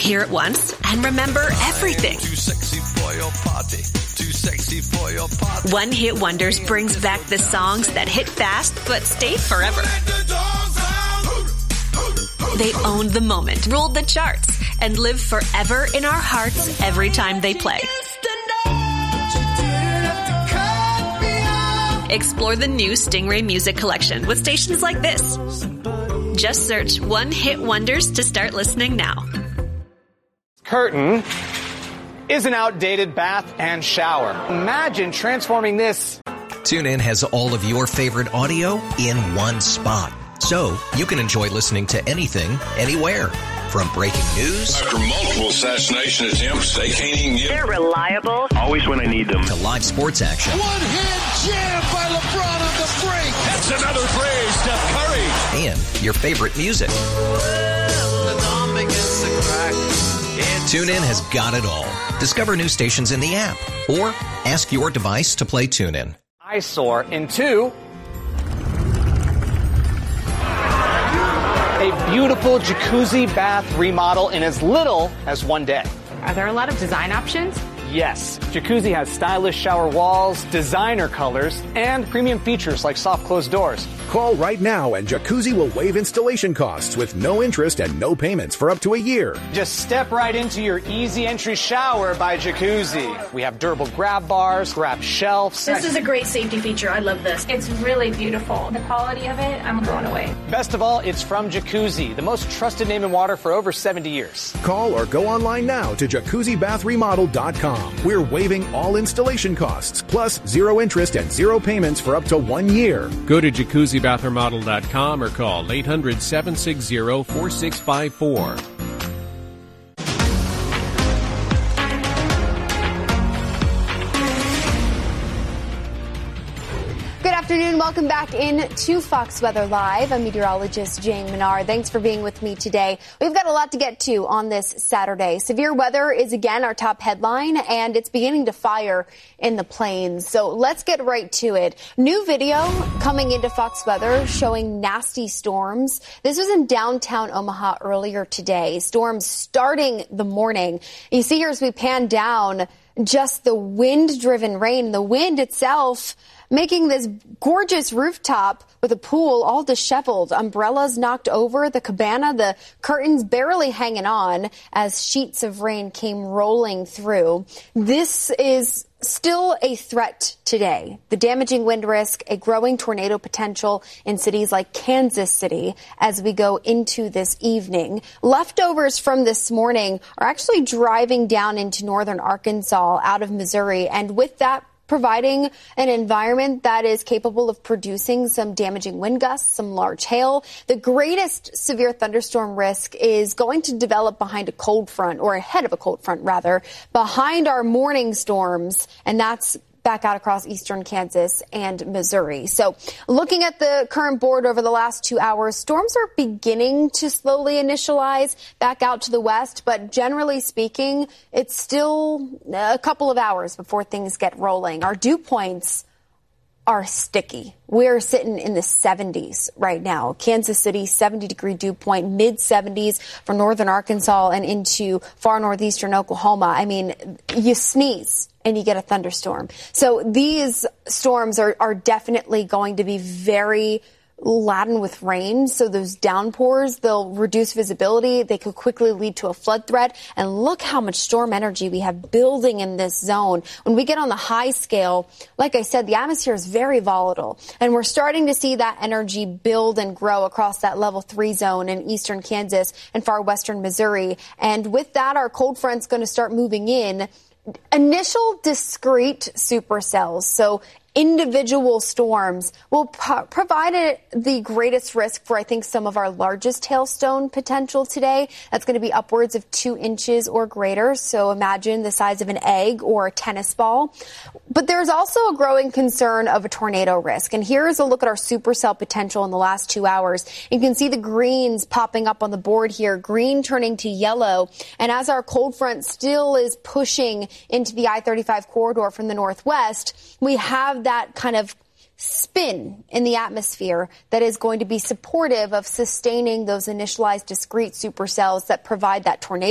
Hear it once and remember everything. Too sexy for your party. Too sexy for your party. One Hit Wonders brings back the songs that hit fast but stayed forever. They owned the moment, ruled the charts, and live forever in our hearts every time they play. Explore the new Stingray Music Collection with stations like this. Just search One Hit Wonders to start listening now. Curtain is an outdated bath and shower. Imagine transforming this. TuneIn has all of your favorite audio in one spot, so you can enjoy listening to anything, anywhere. From breaking news after multiple assassination attempts, they can't even get. They're reliable. Always when I need them. To live sports action. One-hand jam by LeBron on the break. That's another three, Steph Curry. And your favorite music. TuneIn has got it all. Discover new stations in the app or ask your device to play TuneIn. Eyesore into a beautiful jacuzzi bath remodel in as little as one day. Are there a lot of design options? Yes. Jacuzzi has stylish shower walls, designer colors, and premium features like soft closed doors. Call right now and Jacuzzi will waive installation costs with no interest and no payments for up to a year. Just step right into your easy entry shower by Jacuzzi. We have durable grab bars, grab shelves. This is a great safety feature. I love this. It's really beautiful. The quality of it, I'm blown away. Best of all, it's from Jacuzzi, the most trusted name in water for over 70 years. Call or go online now to jacuzzibathremodel.com. We're waiving all installation costs, plus zero interest and zero payments for up to 1 year. Go to jacuzzibathremodel.com or call 800-760-4654. Good afternoon. Welcome back in to Fox Weather Live. I'm meteorologist Jane Menard. Thanks for being with me today. We've got a lot to get to on this Saturday. Severe weather is again our top headline, and it's beginning to fire in the plains. So let's get right to it. New video coming into Fox Weather showing nasty storms. This was in downtown Omaha earlier today. Storms starting the morning. You see here as we pan down just the wind-driven rain. The wind itself making this gorgeous rooftop with a pool all disheveled, umbrellas knocked over, the cabana, the curtains barely hanging on as sheets of rain came rolling through. This is still a threat today. The damaging wind risk, a growing tornado potential in cities like Kansas City as we go into this evening. Leftovers from this morning are actually driving down into northern Arkansas out of Missouri, and with that, providing an environment that is capable of producing some damaging wind gusts, some large hail. The greatest severe thunderstorm risk is going to develop behind a cold front, or ahead of a cold front, rather, behind our morning storms, and that's back out across eastern Kansas and Missouri. So looking at the current board over the last 2 hours, storms are beginning to slowly initialize back out to the west, but generally speaking, it's still a couple of hours before things get rolling. Our dew points are sticky. We're sitting in the 70s right now. Kansas City, 70-degree dew point, mid-70s for northern Arkansas and into far northeastern Oklahoma. I mean, you sneeze and you get a thunderstorm. So these storms are definitely going to be very laden with rain. So those downpours, they'll reduce visibility. They could quickly lead to a flood threat. And look how much storm energy we have building in this zone. When we get on the high scale, like I said, the atmosphere is very volatile. And we're starting to see that energy build and grow across that level 3 zone in eastern Kansas and far western Missouri. And with that, our cold front's going to start moving in. Initial discrete supercells, so individual storms, will provide the greatest risk for, I think, some of our largest hailstone potential today. That's going to be upwards of 2 inches or greater. So imagine the size of an egg or a tennis ball. But there's also a growing concern of a tornado risk. And here's a look at our supercell potential in the last 2 hours. You can see the greens popping up on the board here, green turning to yellow. And as our cold front still is pushing into the I-35 corridor from the northwest, we have that kind of spin in the atmosphere that is going to be supportive of sustaining those initialized discrete supercells that provide that tornado